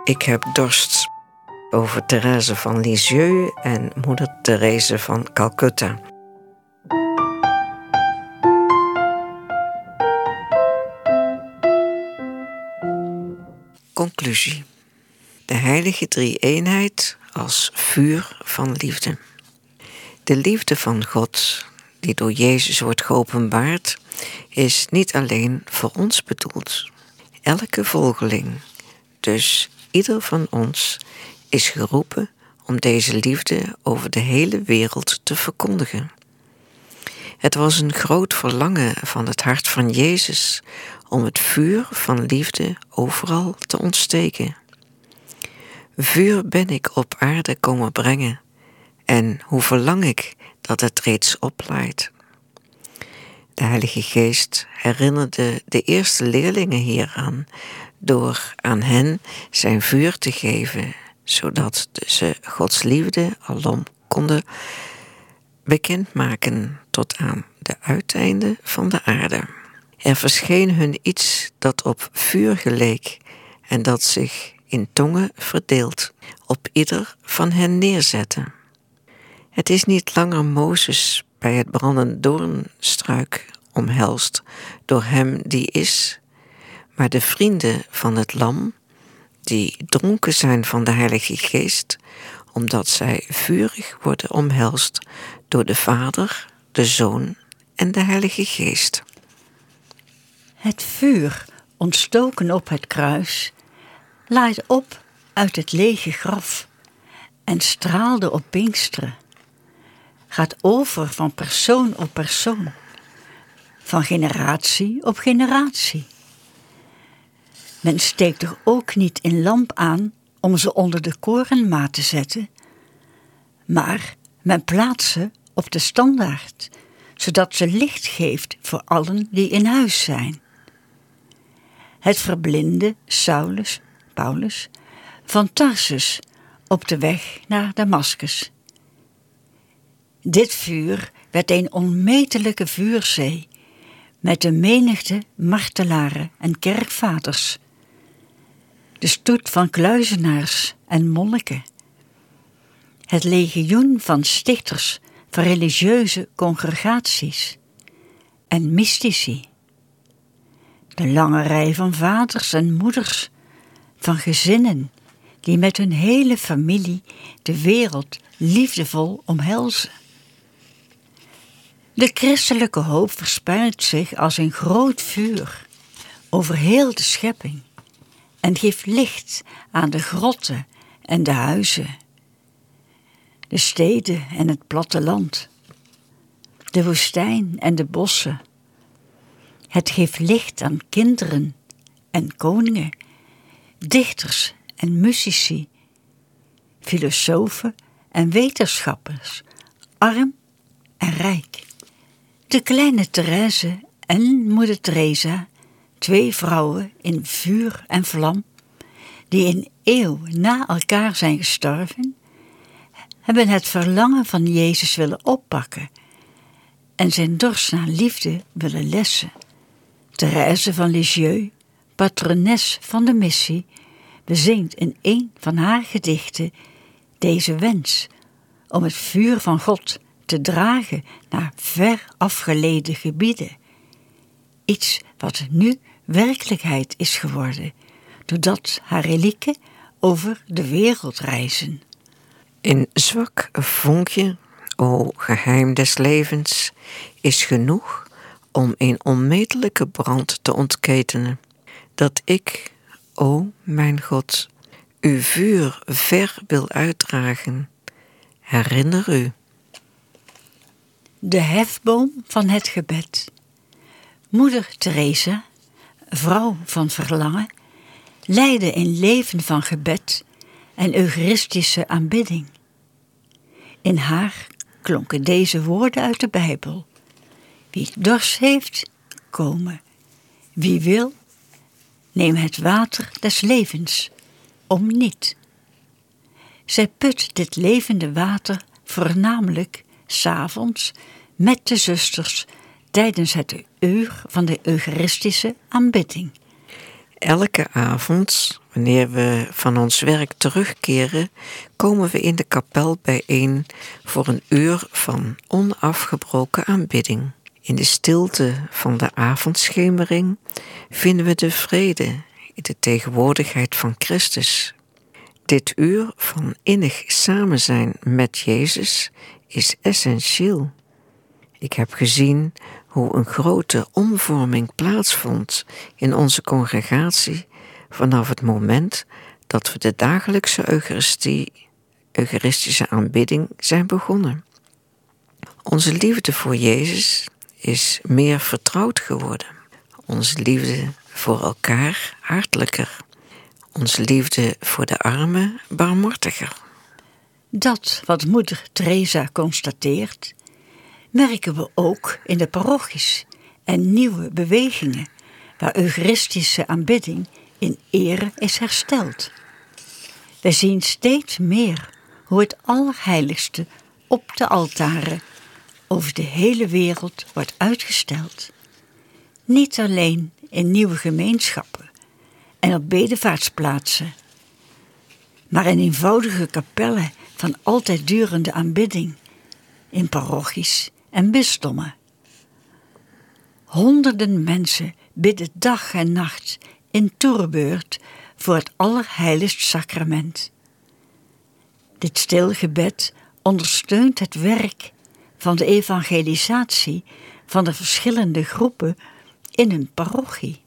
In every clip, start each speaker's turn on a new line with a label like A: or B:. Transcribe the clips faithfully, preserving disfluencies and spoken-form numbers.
A: Ik heb dorst, over Thérèse van Lisieux en moeder Therese van Calcutta. Conclusie. De heilige drie-eenheid als vuur van liefde. De liefde van God, die door Jezus wordt geopenbaard, is niet alleen voor ons bedoeld. Elke volgeling, dus ieder van ons, is geroepen om deze liefde over de hele wereld te verkondigen. Het was een groot verlangen van het hart van Jezus om het vuur van liefde overal te ontsteken. Vuur ben ik op aarde komen brengen, en hoe verlang ik dat het reeds oplaait. De Heilige Geest herinnerde de eerste leerlingen hieraan door aan hen zijn vuur te geven, zodat ze Gods liefde alom konden bekendmaken tot aan de uiteinden van de aarde. Er verscheen hun iets dat op vuur geleek en dat zich in tongen verdeeld op ieder van hen neerzette. Het is niet langer Mozes bij het brandende doornstruik omhelst door hem die is, maar de vrienden van het lam, die dronken zijn van de Heilige Geest, omdat zij vurig worden omhelst door de Vader, de Zoon en de Heilige Geest.
B: Het vuur, ontstoken op het kruis, laait op uit het lege graf en straalde op Pinksteren, gaat over van persoon op persoon, van generatie op generatie. Men steekt er ook niet een lamp aan om ze onder de korenmaat te zetten, maar men plaatst ze op de standaard, zodat ze licht geeft voor allen die in huis zijn. Het verblindde Saulus, Paulus, van Tarsus op de weg naar Damaskus. Dit vuur werd een onmetelijke vuurzee met de menigte martelaren en kerkvaders, de stoet van kluizenaars en monniken, het legioen van stichters van religieuze congregaties en mystici, de lange rij van vaders en moeders van gezinnen die met hun hele familie de wereld liefdevol omhelzen. De christelijke hoop verspreidt zich als een groot vuur over heel de schepping en geeft licht aan de grotten en de huizen, de steden en het platteland, de woestijn en de bossen. Het geeft licht aan kinderen en koningen, dichters en muzici, filosofen en wetenschappers, arm en rijk. De kleine Therese en moeder Teresa, twee vrouwen in vuur en vlam, die een eeuw na elkaar zijn gestorven, hebben het verlangen van Jezus willen oppakken en zijn dorst naar liefde willen lessen. Thérèse van Lisieux, patrones van de missie, bezingt in een van haar gedichten deze wens om het vuur van God te dragen naar ver afgelegen gebieden. Iets wat nu werkelijkheid is geworden, doordat haar relieken over de wereld reizen.
A: Een zwak vonkje, o geheim des levens, is genoeg om een onmetelijke brand te ontketenen, dat ik, o mijn God, uw vuur ver wil uitdragen. Herinner u.
B: De hefboom van het gebed. Moeder Teresa, vrouw van verlangen, leidde een leven van gebed en eucharistische aanbidding. In haar klonken deze woorden uit de Bijbel: wie dorst heeft, komen. Wie wil, neem het water des levens, om niet. Zij put dit levende water voornamelijk 's avonds met de zusters tijdens het uur van de eucharistische aanbidding.
A: Elke avond, wanneer we van ons werk terugkeren, komen we in de kapel bijeen voor een uur van onafgebroken aanbidding. In de stilte van de avondschemering vinden we de vrede in de tegenwoordigheid van Christus. Dit uur van innig samen zijn met Jezus is essentieel. Ik heb gezien hoe een grote omvorming plaatsvond in onze congregatie vanaf het moment dat we de dagelijkse Eucharistie, Eucharistische aanbidding zijn begonnen. Onze liefde voor Jezus is meer vertrouwd geworden. Onze liefde voor elkaar hartelijker. Onze liefde voor de armen barmhartiger.
B: Dat wat moeder Teresa constateert, merken we ook in de parochies en nieuwe bewegingen waar Eucharistische aanbidding in ere is hersteld. We zien steeds meer hoe het Allerheiligste op de altaren over de hele wereld wordt uitgesteld. Niet alleen in nieuwe gemeenschappen en op bedevaartsplaatsen, maar in eenvoudige kapellen van altijd durende aanbidding, in parochies en bisdommen. Honderden mensen bidden dag en nacht in toerbeurt voor het Allerheiligst sacrament. Dit stilgebed ondersteunt het werk van de evangelisatie van de verschillende groepen in een parochie.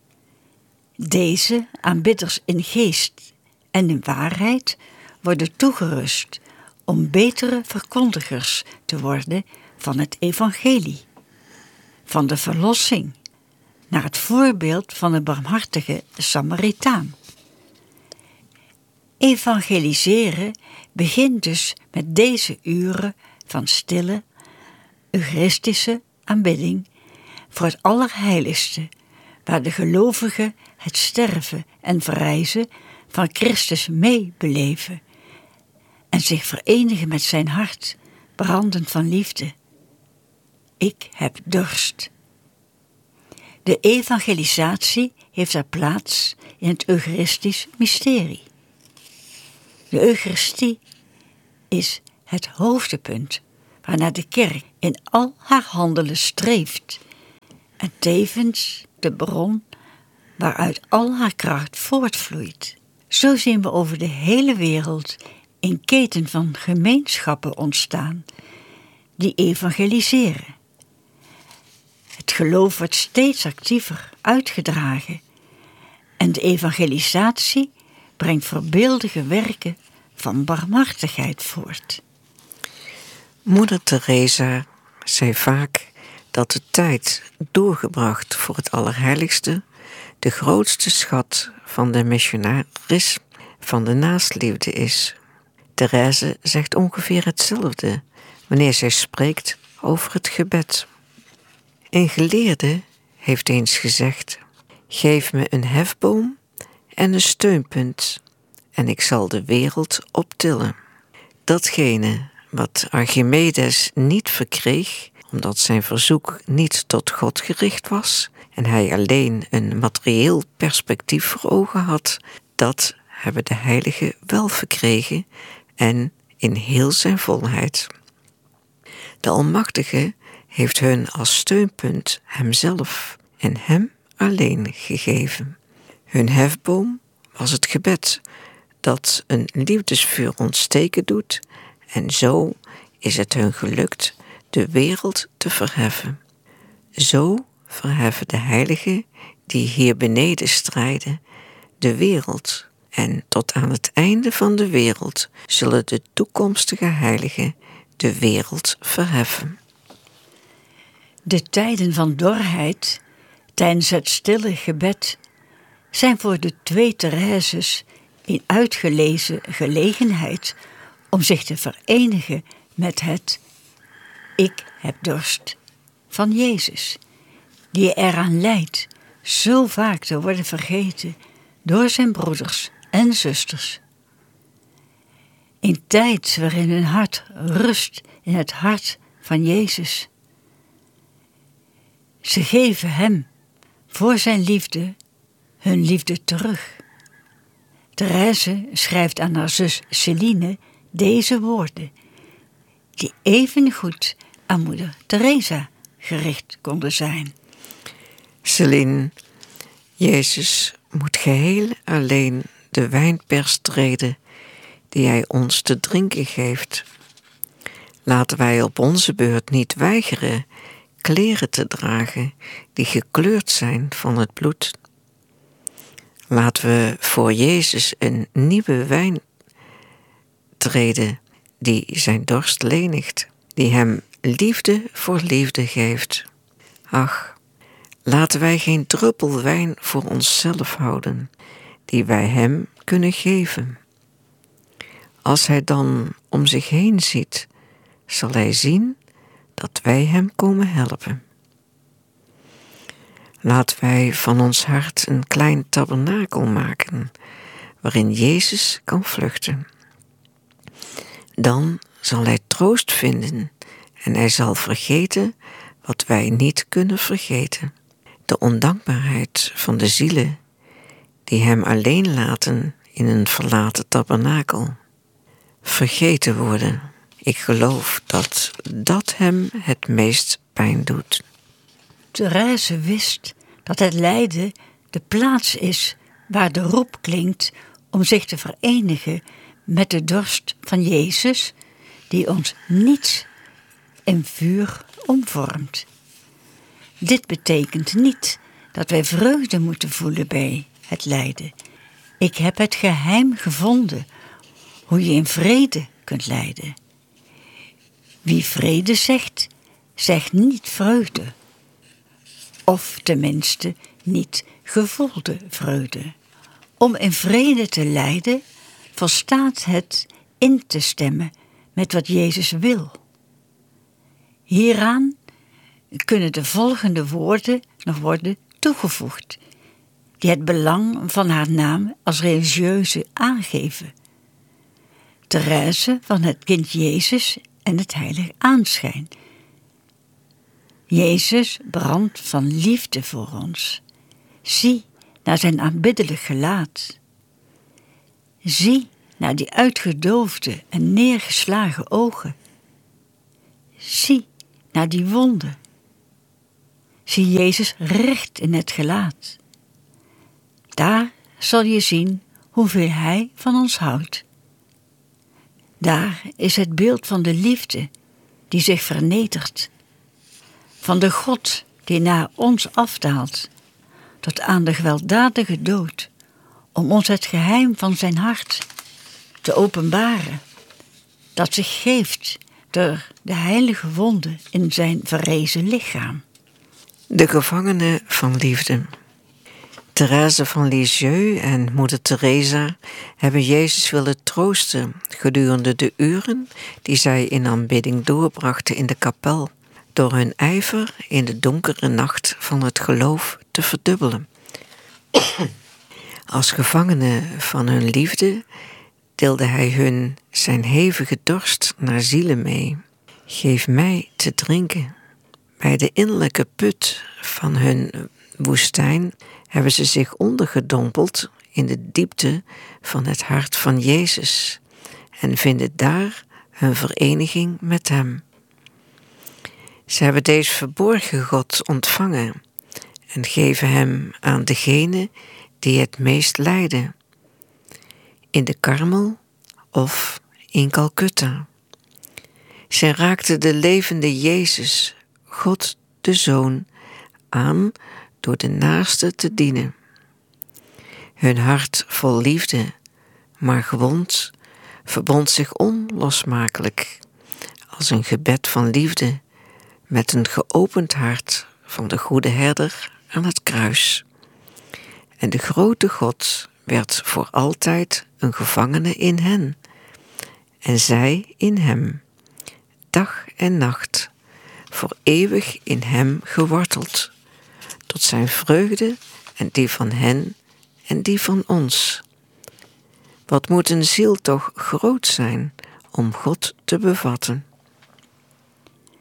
B: Deze aanbidders in geest en in waarheid worden toegerust om betere verkondigers te worden van het evangelie, van de verlossing, naar het voorbeeld van de barmhartige Samaritaan. Evangeliseren begint dus met deze uren van stille, eucharistische aanbidding voor het Allerheiligste, waar de gelovigen het sterven en verrijzen van Christus meebeleven en zich verenigen met zijn hart, brandend van liefde. Ik heb dorst. De evangelisatie heeft haar plaats in het Eucharistisch mysterie. De Eucharistie is het hoofdpunt waarnaar de kerk in al haar handelen streeft en tevens de bron waaruit al haar kracht voortvloeit. Zo zien we over de hele wereld een keten van gemeenschappen ontstaan die evangeliseren. Het geloof wordt steeds actiever uitgedragen en de evangelisatie brengt voorbeeldige werken van barmhartigheid voort.
A: Moeder Teresa zei vaak dat de tijd doorgebracht voor het Allerheiligste de grootste schat van de missionaris van de naastliefde is. Therese zegt ongeveer hetzelfde wanneer zij spreekt over het gebed. Een geleerde heeft eens gezegd: geef me een hefboom en een steunpunt en ik zal de wereld optillen. Datgene wat Archimedes niet verkreeg, omdat zijn verzoek niet tot God gericht was en hij alleen een materieel perspectief voor ogen had, dat hebben de heiligen wel verkregen en in heel zijn volheid. De Almachtige heeft hun als steunpunt hemzelf en hem alleen gegeven. Hun hefboom was het gebed dat een liefdesvuur ontsteken doet en zo is het hun gelukt de wereld te verheffen. Zo verheffen de heiligen die hier beneden strijden de wereld en tot aan het einde van de wereld zullen de toekomstige heiligen de wereld verheffen.
B: De tijden van dorheid tijdens het stille gebed zijn voor de twee Thereses een uitgelezen gelegenheid om zich te verenigen met het ik heb dorst van Jezus, die eraan leidt zo vaak te worden vergeten door zijn broeders en zusters. Een tijd waarin hun hart rust in het hart van Jezus. Ze geven hem voor zijn liefde hun liefde terug. Therese schrijft aan haar zus Celine deze woorden, die evengoed aan moeder Teresa gericht konden zijn.
A: Celine, Jezus moet geheel alleen de wijnpers treden die hij ons te drinken geeft. Laten wij op onze beurt niet weigeren kleren te dragen die gekleurd zijn van het bloed. Laten we voor Jezus een nieuwe wijn treden die zijn dorst lenigt, die hem liefde voor liefde geeft. Ach, laten wij geen druppel wijn voor onszelf houden, die wij hem kunnen geven. Als hij dan om zich heen ziet, zal hij zien dat wij hem komen helpen. Laten wij van ons hart een klein tabernakel maken, waarin Jezus kan vluchten. Dan zal hij troost vinden en hij zal vergeten wat wij niet kunnen vergeten. De ondankbaarheid van de zielen die hem alleen laten in een verlaten tabernakel. Vergeten worden. Ik geloof dat dat hem het meest pijn doet.
B: Therese wist dat het lijden de plaats is waar de roep klinkt om zich te verenigen met de dorst van Jezus, die ons niets in vuur omvormt. Dit betekent niet dat wij vreugde moeten voelen bij het lijden. Ik heb het geheim gevonden hoe je in vrede kunt lijden. Wie vrede zegt, zegt niet vreugde. Of tenminste niet gevoelde vreugde. Om in vrede te lijden, volstaat het in te stemmen met wat Jezus wil. Hieraan kunnen de volgende woorden nog worden toegevoegd, die het belang van haar naam als religieuze aangeven. Therese van het kind Jezus en het heilig aanschijn. Jezus brandt van liefde voor ons. Zie naar zijn aanbiddelijk gelaat. Zie naar die uitgedoofde en neergeslagen ogen. Zie naar die wonden. Zie Jezus recht in het gelaat. Daar zal je zien hoeveel hij van ons houdt. Daar is het beeld van de liefde die zich vernedert. Van de God die naar ons afdaalt, tot aan de gewelddadige dood, om ons het geheim van zijn hart te openbaren, dat zich geeft door de heilige wonden in zijn verrezen lichaam.
A: De gevangene van liefde. Therese van Lisieux en moeder Teresa hebben Jezus willen troosten gedurende de uren die zij in aanbidding doorbrachten in de kapel, door hun ijver in de donkere nacht van het geloof te verdubbelen. Als gevangenen van hun liefde deelde hij hun zijn hevige dorst naar zielen mee. Geef mij te drinken. Bij de innerlijke put van hun woestijn hebben ze zich ondergedompeld in de diepte van het hart van Jezus en vinden daar hun vereniging met hem. Ze hebben deze verborgen God ontvangen en geven hem aan degene die het meest lijden, in de Karmel of in Calcutta. Zij raakten de levende Jezus, God de Zoon, aan door de naaste te dienen. Hun hart vol liefde, maar gewond, verbond zich onlosmakelijk als een gebed van liefde met een geopend hart van de goede herder aan het kruis. En de grote God werd voor altijd een gevangene in hen, en zij in hem, dag en nacht, voor eeuwig in hem geworteld, tot zijn vreugde en die van hen en die van ons. Wat moet een ziel toch groot zijn om God te bevatten?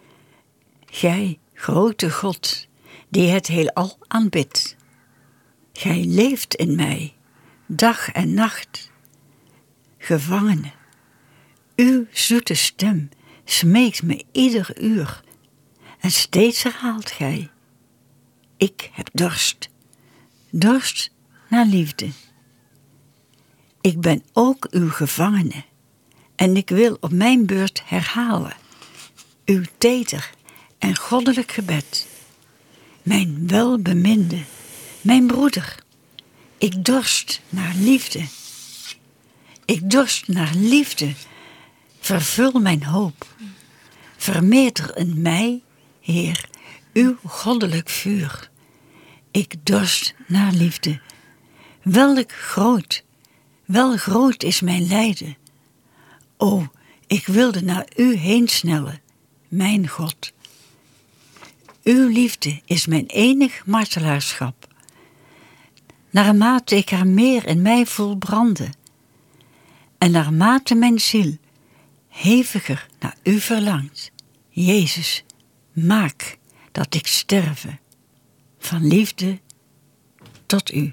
B: Gij, grote God, die het heelal aanbidt. Gij leeft in mij, dag en nacht. Gevangene, uw zoete stem smeekt me ieder uur. En steeds herhaalt gij, ik heb dorst, dorst naar liefde. Ik ben ook uw gevangene en ik wil op mijn beurt herhalen uw teder en goddelijk gebed. Mijn welbeminde, mijn broeder, ik dorst naar liefde. Ik dorst naar liefde, vervul mijn hoop. Vermeerder in mij, Heer, uw goddelijk vuur. Ik dorst naar liefde. Welk groot, wel groot is mijn lijden. O, ik wilde naar u heen snellen, mijn God. Uw liefde is mijn enig martelaarschap. Naarmate ik er meer in mij voel branden, en naarmate mijn ziel heviger naar u verlangt, Jezus, maak dat ik sterve, van liefde tot u.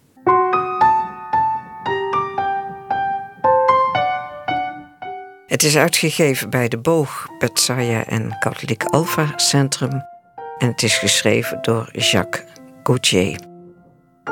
A: Het is uitgegeven bij De Boog, Petsaja en Katholiek Alpha Centrum en het is geschreven door Jacques Gauthier.